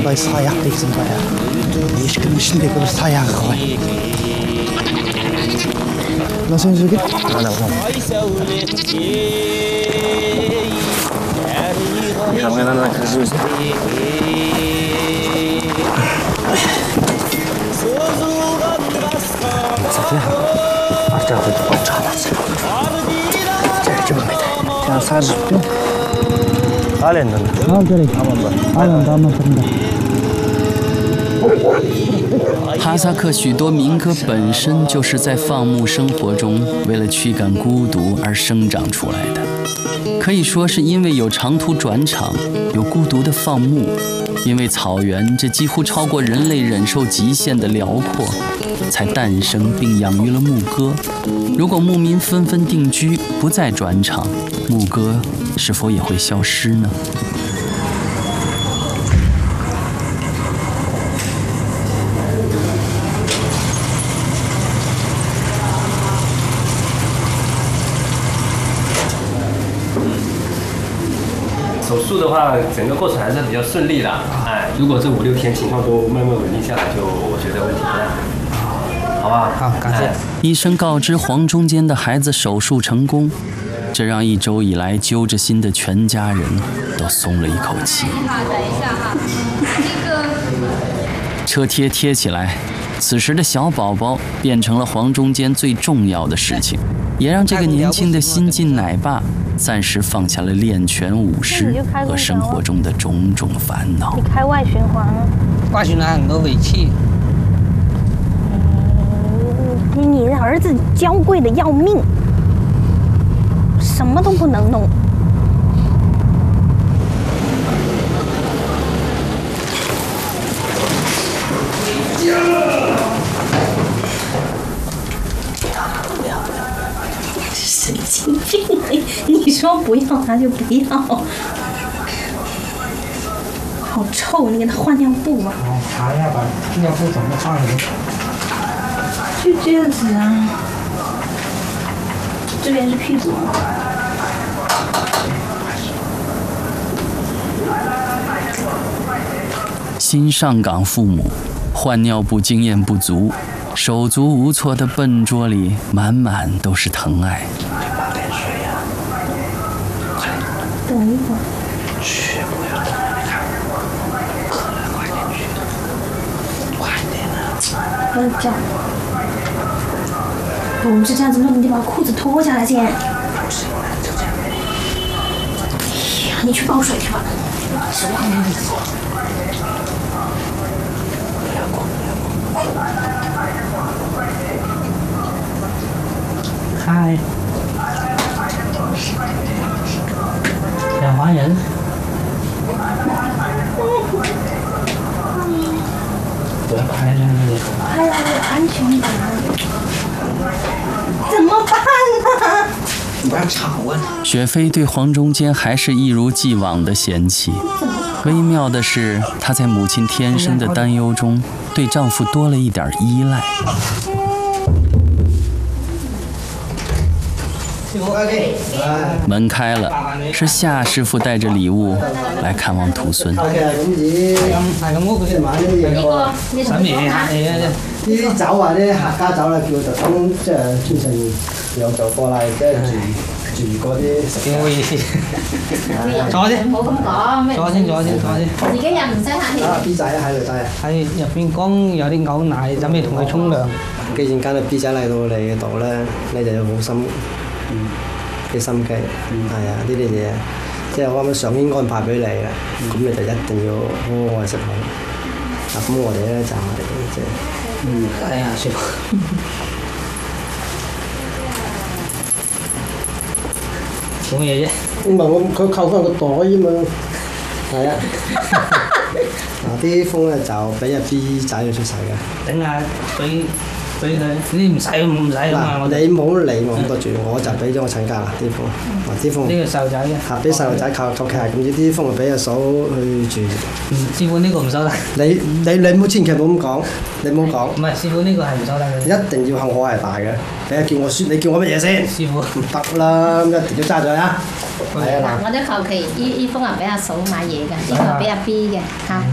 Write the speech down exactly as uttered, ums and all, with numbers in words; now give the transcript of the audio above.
ушундай саяк дегсэн бая. Ишкэн ишэндээ бүр саяак гоё. Насаа зүгт ана уу. Камерана красивый. Кстати, артафы почалась. Чекчумайда. Я сажу. Ален. Ален. Ален, дамы сында. 哈萨克许多民歌本身就是在放牧生活中为了驱赶孤独而生长出来的，可以说是因为有长途转场，有孤独的放牧，因为草原这几乎超过人类忍受极限的辽阔，才诞生并养育了牧歌。如果牧民纷纷定居，不再转场，牧歌是否也会消失呢？ 手术的话，整个过程还是比较顺利的。哎，如果这五六天情况都慢慢稳定下来，就我觉得问题不大，好不好？ 好，感谢。 医生告知黄中坚的孩子手术成功，这让一周以来揪着心的全家人都松了一口气。 好，等一下哈，那个车贴贴起来，此时的小宝宝变成了黄中坚最重要的事情，也让这个年轻的新晋奶爸暂时放下了练拳舞狮和生活中的种种烦恼。 你开外循环了？ 外循环很多尾气。 嗯，你的儿子娇贵的要命，什么都不能弄。神经病！你说不要他就不要，好臭！你给他换尿布吧。 哦，查一下吧，尿布怎么换的？ 就这样子啊。这边是屁股。 新上岗父母换尿布经验不足，手足无措的笨拙里满满都是疼爱。 等一会儿。 去，不要等，你看，渴了，快点去，快点啊！ 不要叫。不是这样子弄，你得把裤子脱下来先。 不行了，就这样。 哎呀，你去抱水去吧。什么意思？ 不要过，不要过。嗨。想还人？不要拍了， 拍了有安全感。怎么办呢？ 你不要吵啊！ 雪飞对黄中坚还是一如既往的嫌弃。微妙的是，她在母亲天生的担忧中，对丈夫多了一点依赖。门开了，是夏師傅帶着禮物來看望徒孫。 係咁屋佢哋買呢啲嘢過，審嘢客氣啊！呢啲酒啊，啲客家酒啦，叫特登即係專程有做過嚟，即係住住嗰啲食。幾好意思。坐先。 唔好咁講，咩？ 坐先，坐先，坐先。 自己人唔使客氣。 啊 B 仔喺度仔。喺入邊講有啲牛奶，準備同佢沖涼。既然間到 B 仔嚟到你嗰度咧，你就要好心。嗯，嘅心機，係啊，呢啲嘢，即係我啱啱上已經安排俾你啦，咁你就一定要好好愛惜佢。啊，咁我哋咧就係即係，嗯，係啊，舒服。做乜嘢啫？唔係我佢扣翻個袋啫嘛，係啊。嗱啲風咧就俾阿 B 仔佢出世嘅。等下俾。俾佢，你唔使唔使咁啊！我哋唔好理我咁多住，我就俾咗我親家啦啲風，嗱啲風。呢個細路仔嘅。嚇！俾細路仔靠求其係咁，呢啲風就俾阿嫂去住。嗯，師傅呢個唔收得。你你你唔好千祈唔好咁講，你唔好講。唔係師傅呢個係唔收得嘅。一定要向我係大嘅。你叫我説，你叫我乜嘢先？師傅。唔得啦，咁一定要揸咗啊！係啊嗱。 我都求其依依封係俾阿嫂買嘢嘅，呢個係俾阿 B 嘅嚇。